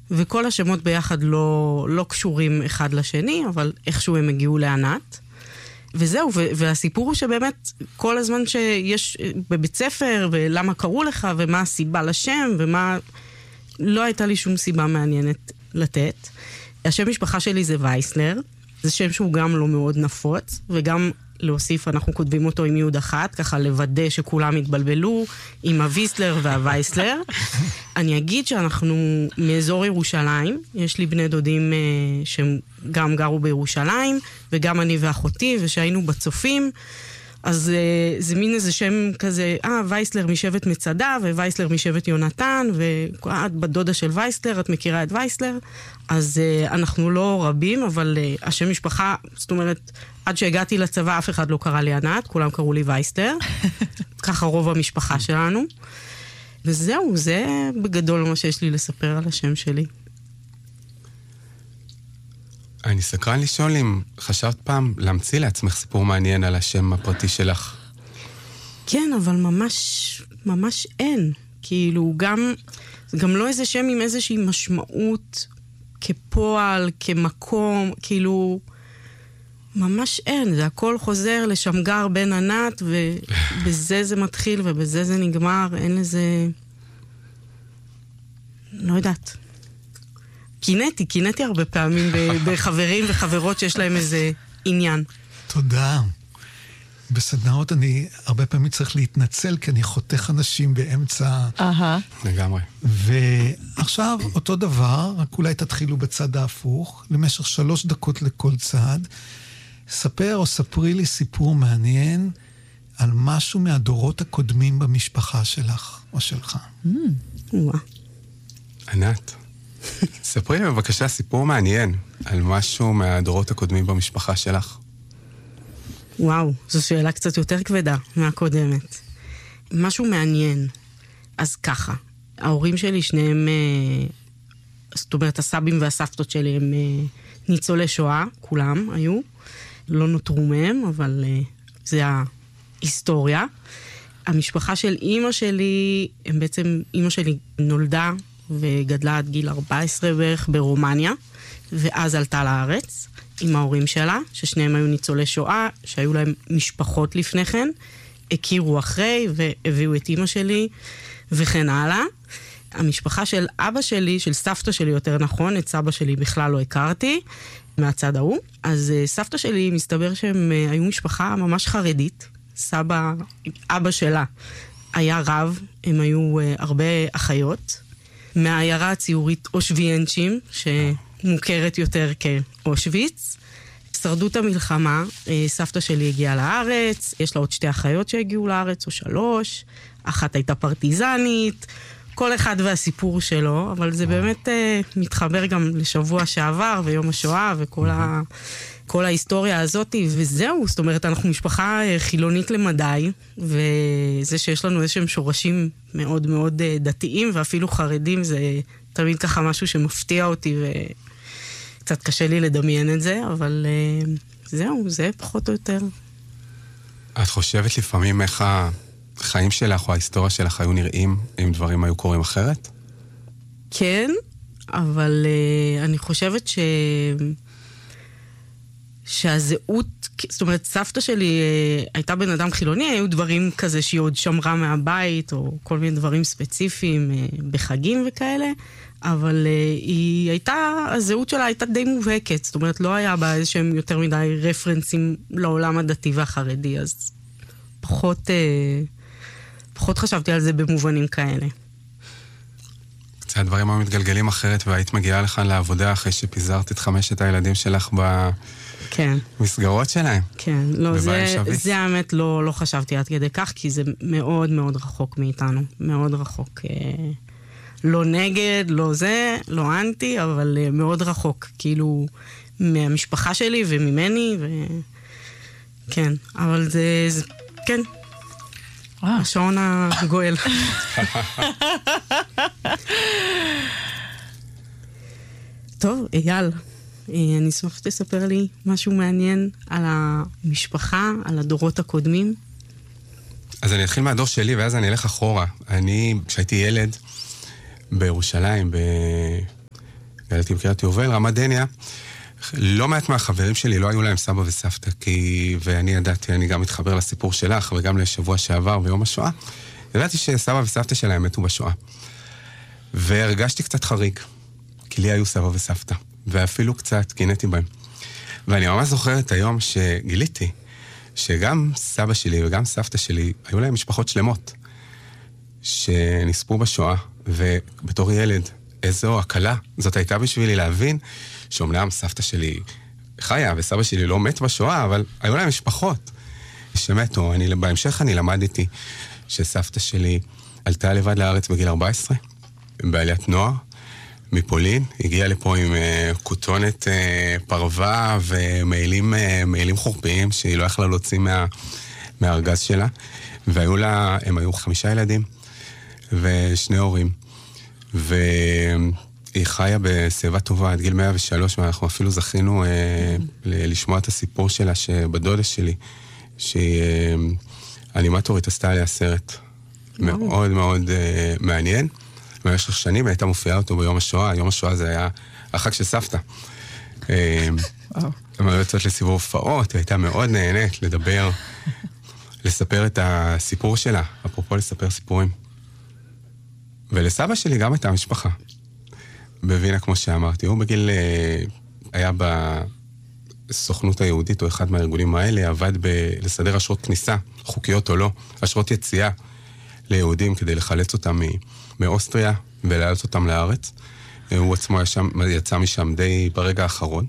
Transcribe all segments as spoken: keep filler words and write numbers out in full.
וכל השמות ביחד לא, לא קשורים אחד לשני, אבל איכשהו הם הגיעו לענת. וזהו, והסיפור הוא שבאמת כל הזמן שיש בבית ספר, ולמה קראו לך, ומה הסיבה לשם, ומה... לא הייתה לי שום סיבה מעניינת לתת. השם משפחה שלי זה וייסלר, זה שם שהוא גם לא מאוד נפוץ, וגם להוסיף, אנחנו כותבים אותו עם יוד אחת, ככה לוודא שכולם התבלבלו, עם הוויסלר והווייסלר. אני אגיד שאנחנו מאזור ירושלים, יש לי בני דודים אה, שהם גם גרו בירושלים, וגם אני ואחותי, ושהיינו בצופים, אז אה, זה מין איזה שם כזה, אה, וייסלר משבט מצדה, ווייסלר משבט יונתן, ואת בדודה של וייסלר, את מכירה את וייסלר, אז אה, אנחנו לא רבים, אבל אה, השם משפחה, זאת אומרת, עד שהגעתי לצבא אף אחד לא קרא לי ענת, כולם קראו לי וייסלר, ככה רוב המשפחה שלנו, וזהו, זה בגדול מה שיש לי לספר על השם שלי. אני סקרן לשאול אם חשבת פעם להמציא לעצמך סיפור מעניין על השם הפרטי שלך. כן, אבל ממש, ממש אין. כאילו, גם, גם לא איזה שם עם איזושהי משמעות כפועל, כמקום, כאילו, ממש אין. זה הכל חוזר לשמגר בן ענת, ובזה זה מתחיל ובזה זה נגמר. אין לזה... לא יודעת. קינאתי, קינאתי הרבה פעמים בחברים וחברות שיש להם איזה עניין. תודה. בסדנאות אני הרבה פעמים צריך להתנצל, כי אני חותך אנשים באמצע... אהה. לגמרי. ועכשיו אותו דבר, רק אולי תתחילו בצד ההפוך, למשך שלוש דקות לכל צד. ספר או ספרי לי סיפור מעניין על משהו מהדורות הקודמים במשפחה שלך או שלך. ענת. ספרי לי בבקשה סיפור מעניין על משהו מהדורות הקודמים במשפחה שלך. וואו, זו שאלה קצת יותר כבדה מהקודמת. משהו מעניין. אז ככה, ההורים שלי שניהם, זאת אומרת, הסבים והסבתות שלי הם ניצולי שואה, כולם היו. לא נותרו מהם, אבל זה ההיסטוריה. המשפחה של אמא שלי, הם בעצם, אמא שלי נולדה וגדלה עד גיל ארבע עשרה בערך ברומניה, ואז עלתה לארץ עם ההורים שלה, ששניהם היו ניצולי שואה, שהיו להם משפחות לפני כן, הכירו אחרי והביאו את אמא שלי וכן הלאה. המשפחה של אבא שלי, של סבתא שלי יותר נכון, את סבא שלי בכלל לא הכרתי, מהצד ההוא. אז סבתא שלי מסתבר שהם היו משפחה ממש חרדית. סבא, אבא שלה היה רב, הם היו הרבה אחיות. מהעיירה הציורית אושוויינצ'ים, שמוכרת יותר כאושוויץ. שרדות המלחמה, סבתא שלי הגיעה לארץ, יש לה עוד שתי אחיות שהגיעו לארץ, או שלוש, אחת הייתה פרטיזנית, כל אחד והסיפור שלו, אבל זה באמת מתחבר גם לשבוע שעבר, ויום השואה, וכל ה... כל ההיסטוריה הזאת, וזהו, זאת אומרת, אנחנו משפחה חילונית למדי, וזה שיש לנו איזשהם שורשים מאוד מאוד דתיים, ואפילו חרדים, זה תמיד ככה משהו שמפתיע אותי, וקצת קשה לי לדמיין את זה, אבל זהו, זה פחות או יותר. את חושבת לפעמים איך החיים שלך או ההיסטוריה שלך היו נראים, אם דברים היו קורים אחרת? כן, אבל אני חושבת ש... שהזהות, זאת אומרת, סבתא שלי הייתה בן אדם חילוני, היו דברים כזה שהיא עוד שמרה מהבית, או כל מיני דברים ספציפיים בחגים וכאלה, אבל היא הייתה, הזהות שלה הייתה די מובהקת, זאת אומרת, לא היה בה איזשהם יותר מדי רפרנסים לעולם הדתי והחרדי, אז פחות, פחות חשבתי על זה במובנים כאלה. קצת דברים המתגלגלים אחרת, והיית מגיעה לכאן לעבודה אחרי שפיזרת את חמשת הילדים שלך ב... כן. מסגרות שלהם. כן, לא, זה, זה האמת לא, לא חשבתי עד כדי כך, כי זה מאוד מאוד רחוק מאיתנו, מאוד רחוק. אה, לא נגד, לא זה, לא אנטי, אבל אה, מאוד רחוק, כאילו, מהמשפחה שלי וממני, ו... כן, אבל זה, זה כן, השעון הגואל. טוב, אייל. אני אשמח שתספר לי משהו מעניין על המשפחה, על הדורות הקודמים. אז אני אתחיל מהדור שלי, ואז אני אלך אחורה. אני, כשהייתי ילד בירושלים, גדלתי בקריית יובל, רמת דניה. לא מעט מהחברים שלי לא היו להם סבא וסבתא, כי, ואני ידעתי, אני גם מתחבר לסיפור שלך, וגם לשבוע שעבר ביום השואה, ידעתי שסבא וסבתא שלהם מתו בשואה. והרגשתי קצת חריג, כי לי היו סבא וסבתא, ואפילו קצת קינאתי בהם. ואני ממש זוכר את היום שגיליתי, שגם סבא שלי וגם סבתא שלי, היו להם משפחות שלמות, שנספו בשואה, ובתור ילד, איזו הקלה זאת הייתה בשבילי להבין, שאומנם סבתא שלי חיה, וסבא שלי לא מת בשואה, אבל היו להם משפחות שמתו. אני, בהמשך אני למדתי שסבתא שלי עלתה לבד לארץ בגיל ארבע עשרה, בעליית נוער, מפולין, הגיעה לפה עם uh, כותונת uh, פרווה ומעילים uh, מעילים חורפיים שהיא לא יכלה להוציא מה, מהארגז שלה, והיו לה, הם היו חמישה ילדים ושני הורים, והיא חיה בשיבה טובה עד גיל מאה ושלוש, ואנחנו אפילו זכינו uh, לשמוע את הסיפור שלה שבדודה שלי, שהיא uh, אנימטורית עשתה עליה סרט מאוד מאוד uh, מעניין. במשך שנים הייתה מופיעה אותו ביום השואה. יום השואה זה היה החג של סבתא. הם היו יוצאות לסיבוב הופעות, הייתה מאוד נהנית לדבר, לספר את הסיפור שלה, אפרופו לספר סיפורים. ולסבא שלי גם הייתה משפחה. בווינה, כמו שאמרתי, הוא בגיל, היה בסוכנות היהודית, או אחד מהארגונים האלה, עבד לסדר אשרות כניסה, חוקיות או לא, אשרות יציאה ליהודים כדי לחלץ אותם מאוסטריה ולהעלות אותם לארץ. הוא עצמו ישם, יצא משם די ברגע האחרון,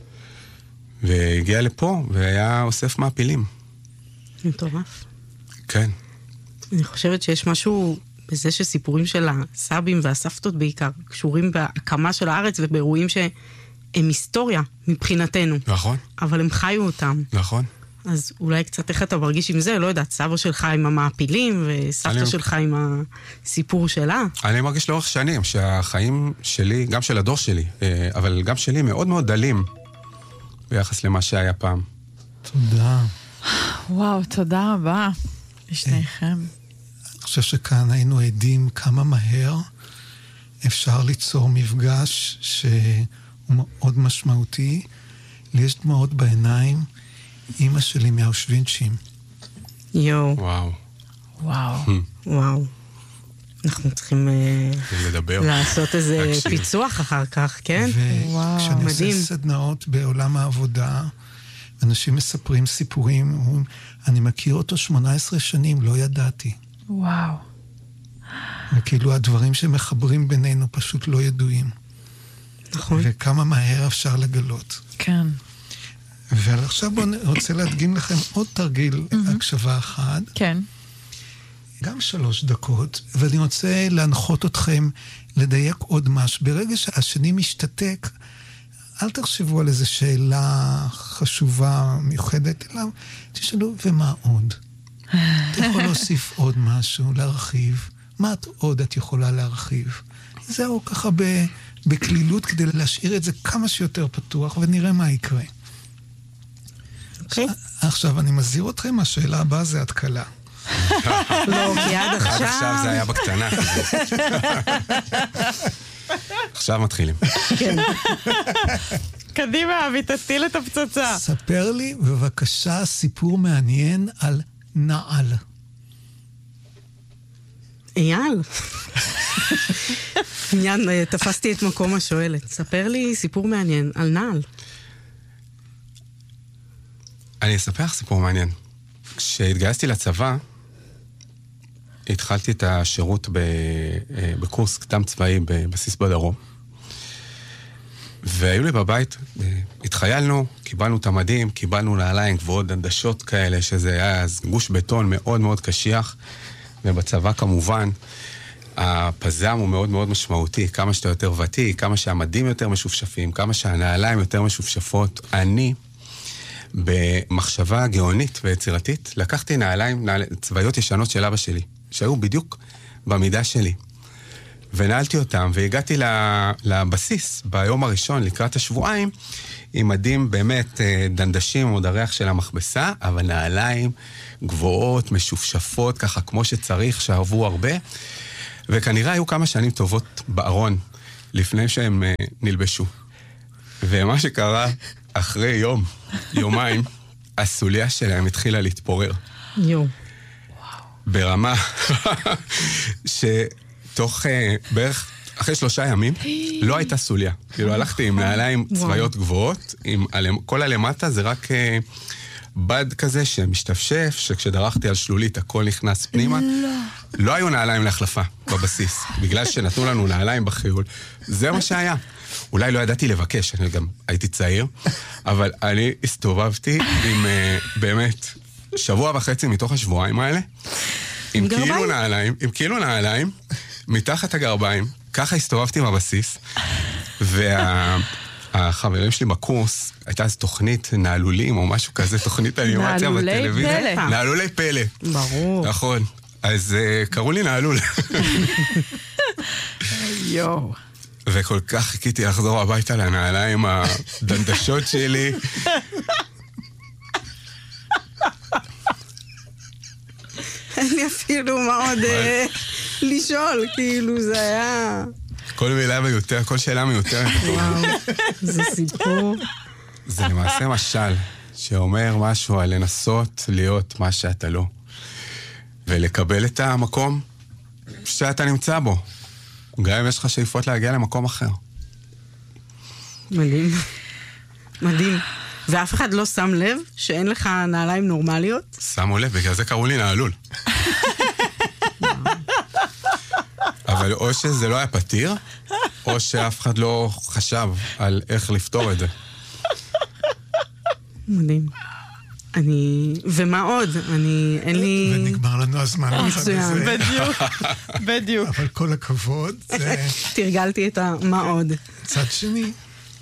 והגיע לפה והיה אוסף מעפילים. מטורף. כן. אני חושבת שיש משהו בזה שסיפורים של הסבים והסבתות בעיקר קשורים בהקמה של הארץ ובאירועים שהם היסטוריה מבחינתנו. נכון. אבל הם חיו אותם. נכון. אז אולי קצת איך אתה מרגיש עם זה, לא יודעת, סבא שלך עם המעפילים, וסבתא אני... שלך עם הסיפור שלה. אני מרגיש לאורך שנים שהחיים שלי, גם של הדור שלי, אבל גם שלי מאוד מאוד דלים ביחס למה שהיה פעם. תודה. וואו, תודה רבה לשניכם. אני חושב שכאן היינו עדים כמה מהר אפשר ליצור מפגש שהוא מאוד משמעותי. לי יש דמעות בעיניים, אמא שלי מהאושווינצ'ים. יו. וואו. וואו. וואו. אנחנו צריכים לדבר. לעשות איזה פיצוח אחר כך, כן? וכשאני עושה סדנאות בעולם העבודה, אנשים מספרים סיפורים, אני מכיר אותו שמונה עשרה שנים, לא ידעתי. וואו. וכאילו הדברים שמחברים בינינו פשוט לא ידועים. נכון. וכמה מהר אפשר לגלות. כן. ועכשיו בואו רוצה להדגים לכם עוד תרגיל הקשבה אחד. כן. גם שלוש דקות, ואני רוצה להנחות אתכם לדייק עוד משהו. ברגע שהשני משתתק, אל תחשבו על איזו שאלה חשובה, מיוחדת, אלא תשאלו, ומה עוד? אתה יכול להוסיף עוד משהו, להרחיב. מה עוד את יכולה להרחיב? זהו ככה בכלילות כדי להשאיר את זה כמה שיותר פתוח, ונראה מה יקרה. אוקיי. עכשיו, אני מזהיר אתכם, השאלה הבאה זה התקלה. לא, כי עד עכשיו... עד עכשיו זה היה בקטנה. עכשיו מתחילים. כן. קדימה, אבי, תטיל את הפצצה. ספר לי בבקשה סיפור מעניין על נעל. אייל. עניין, תפסתי את מקום השואלת. ספר לי סיפור מעניין על נעל. אני אספר לך סיפור מעניין. כשהתגייסתי לצבא, התחלתי את השירות בקורס קדם צבאי בבסיס בדרום. והיו לי בבית, התחיילנו, קיבלנו את המדים, קיבלנו נעליים גבוהות דנדשות כאלה, שזה היה גוש בטון מאוד מאוד קשיח, ובצבא כמובן, הפזם הוא מאוד מאוד משמעותי, כמה שאתה יותר ותיק, כמה שהמדים יותר משופשפים, כמה שהנעליים יותר משופשפות. אני, במחשבה גאונית ויצירתית, לקחתי נעליים, נעל... צבאיות ישנות של אבא שלי, שהיו בדיוק במידה שלי. ונעלתי אותם, והגעתי לבסיס ביום הראשון, לקראת השבועיים, עם מדים באמת דנדשים, עוד הריח של המכבסה, אבל נעליים גבוהות, משופשפות, ככה כמו שצריך, שאהבו הרבה. וכנראה היו כמה שנים טובות בארון, לפני שהם uh, נלבשו. ומה שקרה אחרי יום, יומיים, הסוליה שלהם התחילה להתפורר. יו. ברמה שתוך uh, בערך, אחרי שלושה ימים, לא הייתה סוליה. כאילו הלכתי עם נעליים צבאיות גבוהות, עם, כל הלמטה זה רק... Uh, בד כזה שמשתפשף, שכשדרכתי על שלולית הכל נכנס פנימה. לא. לא היו נעליים להחלפה בבסיס, בגלל שנתנו לנו נעליים בחיול. זה מה שהיה. אולי לא ידעתי לבקש, אני גם הייתי צעיר, אבל אני הסתובבתי עם uh, באמת שבוע וחצי מתוך השבועיים האלה, עם כאילו נעליים, עם כאילו נעליים, מתחת הגרביים, ככה הסתובבתי בבסיס, וה... החברים שלי בקורס, הייתה אז תוכנית נעלולים או משהו כזה, תוכנית אנימציה בטלוויזיה. נעלולי פלא. נעלולי פלא. ברור. נכון. אז uh, קראו לי נעלול. יואו. וכל כך חיכיתי לחזור הביתה לנעליים הדנדשות שלי. אין לי אפילו מה עוד לשאול, כאילו זה היה... כל מילה מיותר, כל שאלה מיותרת. וואו, זה סיפור. זה למעשה משל שאומר משהו על לנסות להיות מה שאתה לא. ולקבל את המקום שאתה נמצא בו. גם אם יש לך שאיפות להגיע למקום אחר. מדהים. מדהים. ואף אחד לא שם לב שאין לך נעליים נורמליות? שמו לב, בגלל זה קראו לי נעלול. אבל או שזה לא היה פתיר, או שאף אחד לא חשב על איך לפתור את זה. מדהים. אני... ומה עוד? אני... אין לי... ונגמר לנו הזמן. מצוין. בדיוק. בדיוק. אבל כל הכבוד, זה... תרגלתי את המה עוד. צד שני.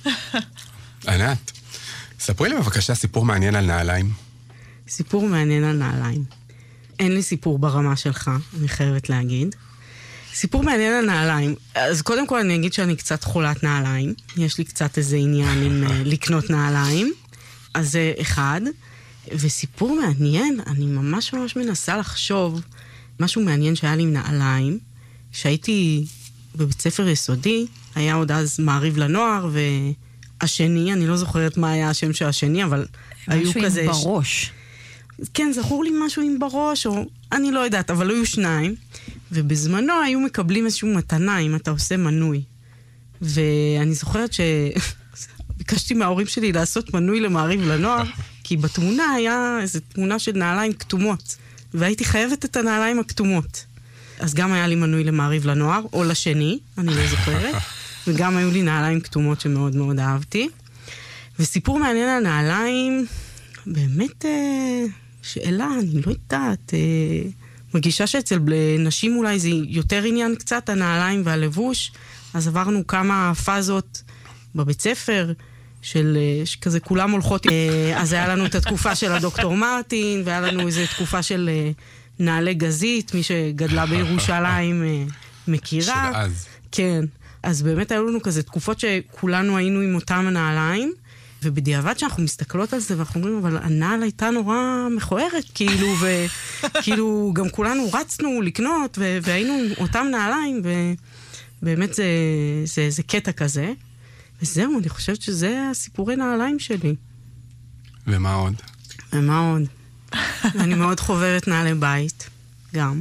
ענת, ספרי לי בבקשה סיפור מעניין על נעליים. סיפור מעניין על נעליים. אין לי סיפור ברמה שלך, אני חייבת להגיד. סיפור מעניין על נעליים. אז קודם כל אני אגיד שאני קצת חולת נעליים. יש לי קצת איזה עניין עם לקנות נעליים. אז זה אחד. וסיפור מעניין, אני ממש ממש מנסה לחשוב משהו מעניין שהיה לי עם נעליים. כשהייתי בבית ספר יסודי, היה עוד אז מעריב לנוער, והשני, אני לא זוכרת מה היה השם של השני, אבל היו כזה... משהו עם בראש. כן, זכור לי משהו עם בראש, או אני לא יודעת, אבל היו שניים. ובזמנו היו מקבלים איזשהו מתנה אם אתה עושה מנוי. ואני זוכרת שביקשתי מההורים שלי לעשות מנוי למעריב לנוער, כי בתמונה היה איזו תמונה של נעליים כתומות, והייתי חייבת את הנעליים הכתומות. אז גם היה לי מנוי למעריב לנוער, או לשני, אני לא זוכרת, וגם היו לי נעליים כתומות שמאוד מאוד אהבתי. וסיפור מעניין על נעליים, באמת שאלה, אני לא יודעת... מרגישה שאצל נשים אולי זה יותר עניין קצת, הנעליים והלבוש, אז עברנו כמה פאזות בבית ספר, של כזה כולם הולכות, אז היה לנו את התקופה של הדוקטור מרטין, והיה לנו איזו תקופה של נעלי גזית, מי שגדלה בירושלים מכירה. של אז. כן, אז באמת היו לנו כזה תקופות שכולנו היינו עם אותם הנעליים, ובדיעבד שאנחנו מסתכלות על זה, ואנחנו אומרים, אבל הנעל הייתה נורא מכוערת, כאילו, וכאילו, גם כולנו רצנו לקנות, ו- והיינו עם אותם נעליים, ובאמת זה, זה, זה קטע כזה. וזהו, אני חושבת שזה הסיפורי נעליים שלי. ומה עוד? ומה עוד? אני מאוד חובבת נעלי בית, גם.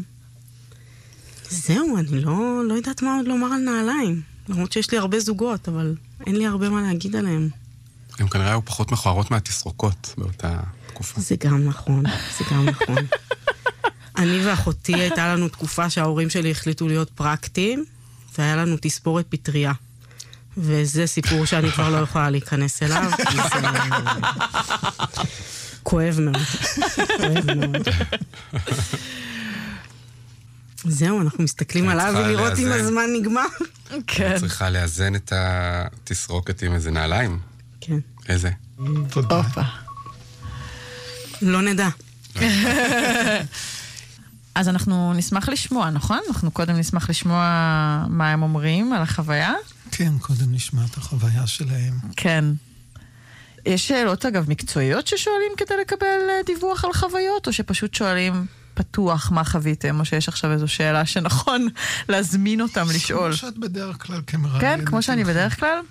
זהו, אני לא, לא יודעת מה עוד לומר על נעליים. למרות שיש לי הרבה זוגות, אבל אין לי הרבה מה להגיד עליהם. הם כנראה היו פחות מכוערות מהתסרוקות באותה תקופה. זה גם נכון, זה גם נכון. אני ואחותי הייתה לנו תקופה שההורים שלי החליטו להיות פרקטיים, והיה לנו תספורת פטריה. וזה סיפור שאני כבר לא יכולה להיכנס אליו, כי זה כואב מאוד. כואב מאוד. זהו, אנחנו מסתכלים עליו ולראות אם הזמן נגמר. כן. צריכה לאזן את התסרוקת עם איזה נעליים. כן. איזה? תודה. לא נדע. אז אנחנו נשמח לשמוע, נכון? אנחנו קודם נשמח לשמוע מה הם אומרים על החוויה. כן, קודם נשמע את החוויה שלהם. כן. יש שאלות, אגב, מקצועיות ששואלים כדי לקבל דיווח על חוויות, או שפשוט שואלים פתוח מה חוויתם, או שיש עכשיו איזו שאלה שנכון להזמין אותם לשאול. כמו שאת בדרך כלל כמראיינת. כן, כמו שאני בדרך כלל?